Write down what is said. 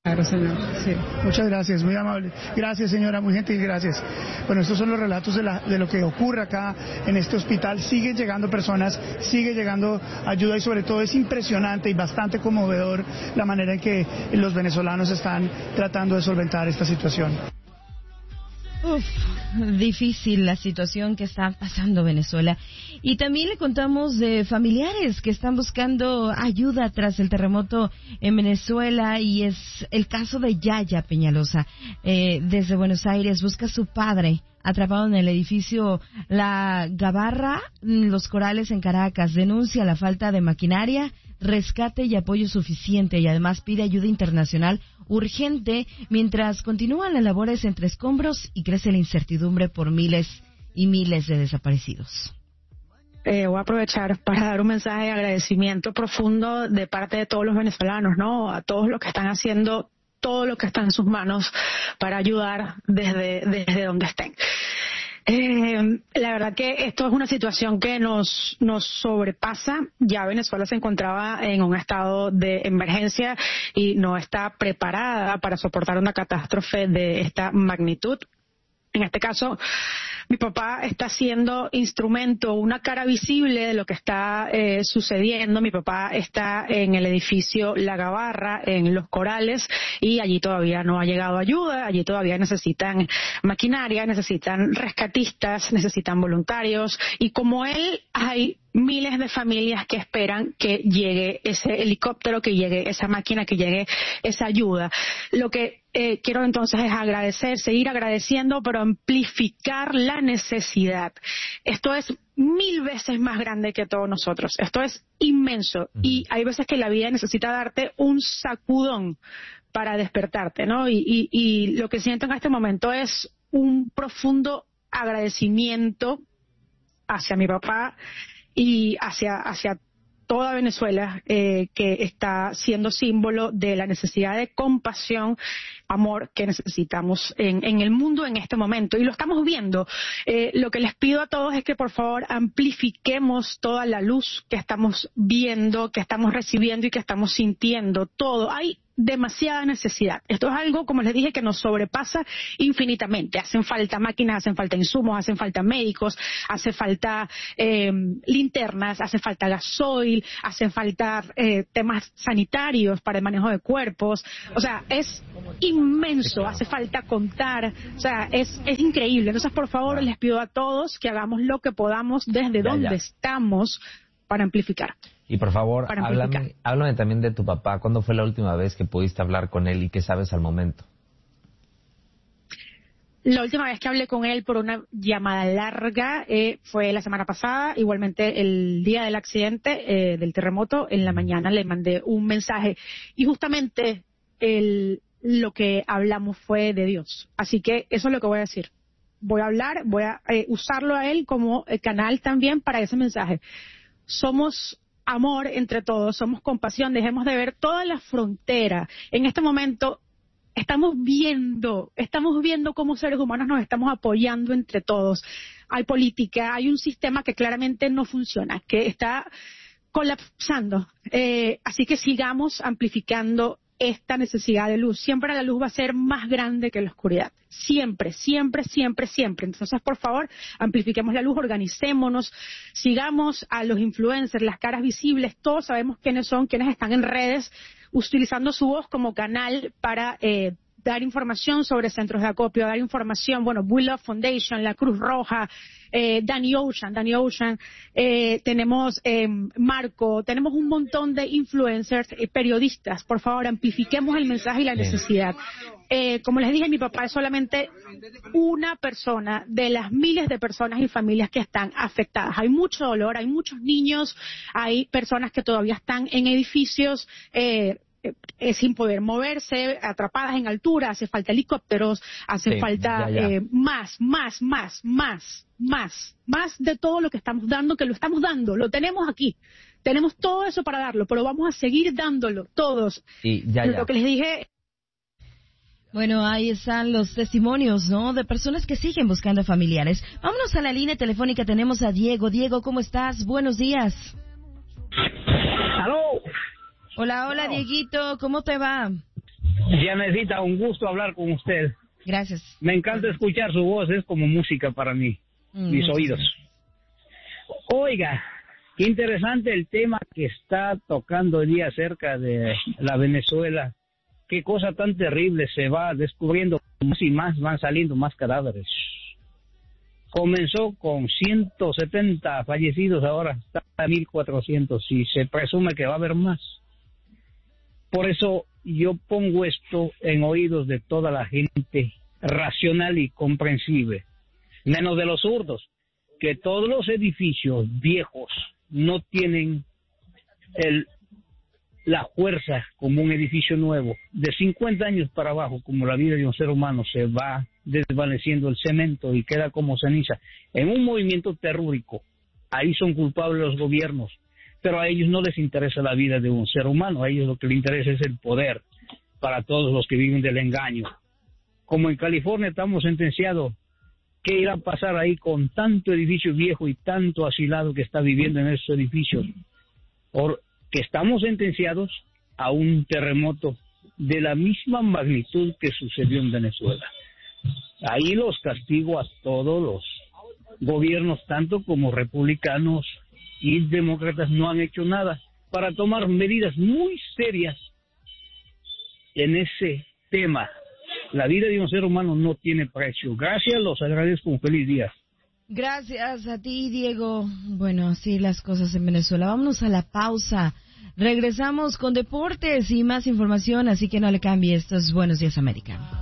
Claro, señor. Sí. Muchas gracias, muy amable. Gracias, señora, muy gentil, gracias. Bueno, estos son los relatos de lo que ocurre acá en este hospital. Siguen llegando personas, sigue llegando ayuda y sobre todo es impresionante y bastante conmovedor la manera en que los venezolanos están tratando de solventar esta situación. Difícil la situación que está pasando Venezuela. Y también le contamos de familiares que están buscando ayuda tras el terremoto en Venezuela, y es el caso de Yaya Peñalosa. Desde Buenos Aires busca a su padre atrapado en el edificio La Gabarra, Los Corales en Caracas. Denuncia la falta de maquinaria, rescate y apoyo suficiente, y además pide ayuda internacional urgente mientras continúan las labores entre escombros y crece la incertidumbre por miles y miles de desaparecidos. Voy a aprovechar para dar un mensaje de agradecimiento profundo de parte de todos los venezolanos, ¿no? A todos los que están haciendo todo lo que está en sus manos para ayudar desde donde estén. La verdad que esto es una situación que nos sobrepasa. Ya Venezuela se encontraba en un estado de emergencia y no está preparada para soportar una catástrofe de esta magnitud. En este caso, mi papá está siendo instrumento, una cara visible de lo que está sucediendo. Mi papá está en el edificio La Gabarra, en Los Corales, y allí todavía no ha llegado ayuda. Allí todavía necesitan maquinaria, necesitan rescatistas, necesitan voluntarios, y como él hay miles de familias que esperan que llegue ese helicóptero, que llegue esa máquina, que llegue esa ayuda. Lo que quiero entonces es agradecer, seguir agradeciendo, pero amplificar la necesidad. Esto es 1000 veces más grande que todos nosotros. Esto es inmenso, y hay veces que la vida necesita darte un sacudón para despertarte, ¿no? Y lo que siento en este momento es un profundo agradecimiento hacia mi papá y hacia toda Venezuela, que está siendo símbolo de la necesidad de compasión, amor que necesitamos en el mundo en este momento. Y lo estamos viendo. Lo que les pido a todos es que por favor amplifiquemos toda la luz que estamos viendo, que estamos recibiendo y que estamos sintiendo. Todo. Hay demasiada necesidad. Esto es algo, como les dije, que nos sobrepasa infinitamente. Hacen falta máquinas, hacen falta insumos, hacen falta médicos, hace falta linternas, hace falta gasoil, hacen falta temas sanitarios para el manejo de cuerpos. O sea, es inmenso, hace falta contar. O sea, es increíble. Entonces, por favor, les pido a todos que hagamos lo que podamos desde donde estamos para amplificar. Y por favor, háblame también de tu papá. ¿Cuándo fue la última vez que pudiste hablar con él y qué sabes al momento? La última vez que hablé con él por una llamada larga fue la semana pasada. Igualmente el día del accidente, del terremoto, en la mañana le mandé un mensaje. Y justamente lo que hablamos fue de Dios. Así que eso es lo que voy a decir. Voy a hablar, voy a usarlo a él como canal también para ese mensaje. Somos amor entre todos, somos compasión, dejemos de ver toda la frontera. En este momento estamos viendo cómo seres humanos nos estamos apoyando entre todos. Hay política, hay un sistema que claramente no funciona, que está colapsando. Así que sigamos amplificando esta necesidad de luz. Siempre la luz va a ser más grande que la oscuridad. Siempre, siempre, siempre, siempre. Entonces, por favor, amplifiquemos la luz, organicémonos, sigamos a los influencers, las caras visibles. Todos sabemos quiénes son, quiénes están en redes, utilizando su voz como canal para dar información sobre centros de acopio, dar información, bueno, We Love Foundation, la Cruz Roja, Danny Ocean, tenemos Marco, tenemos un montón de influencers, periodistas. Por favor, amplifiquemos el mensaje y la necesidad. Como les dije, mi papá es solamente una persona de las miles de personas y familias que están afectadas. Hay mucho dolor, hay muchos niños, hay personas que todavía están en edificios sin poder moverse, atrapadas en altura. Hace falta helicópteros, hace falta más de todo lo que estamos dando, que lo estamos dando, lo tenemos aquí, tenemos todo eso para darlo, pero vamos a seguir dándolo todos. Y lo que les dije. Bueno, ahí están los testimonios, ¿no?, de personas que siguen buscando familiares. Vámonos a la línea telefónica, tenemos a Diego. Diego, ¿cómo estás? Buenos días. ¡Aló! Hola, Dieguito, ¿cómo te va? Dianecita, un gusto hablar con usted. Gracias. Me encanta escuchar su voz, es como música para mí, mis oídos. Oiga, qué interesante el tema que está tocando hoy día acerca de la Venezuela. Qué cosa tan terrible, se va descubriendo más y más, van saliendo más cadáveres. Comenzó con 170 fallecidos, ahora está a 1.400 y se presume que va a haber más. Por eso yo pongo esto en oídos de toda la gente racional y comprensible, menos de los zurdos, que todos los edificios viejos no tienen la fuerza como un edificio nuevo. De 50 años para abajo, como la vida de un ser humano, se va desvaneciendo el cemento y queda como ceniza en un movimiento terrórico. Ahí son culpables los gobiernos, pero a ellos no les interesa la vida de un ser humano, a ellos lo que les interesa es el poder para todos los que viven del engaño. Como en California estamos sentenciados, ¿qué irá a pasar ahí con tanto edificio viejo y tanto asilado que está viviendo en esos edificios? Que estamos sentenciados a un terremoto de la misma magnitud que sucedió en Venezuela. Ahí los castigo a todos los gobiernos, tanto como republicanos y demócratas, no han hecho nada para tomar medidas muy serias en ese tema. La vida de un ser humano no tiene precio. Gracias, los agradezco, un feliz día. Gracias a ti, Diego. Bueno, así las cosas en Venezuela. Vámonos a la pausa. Regresamos con deportes y más información, así que no le cambie. Estos Buenos Días, América.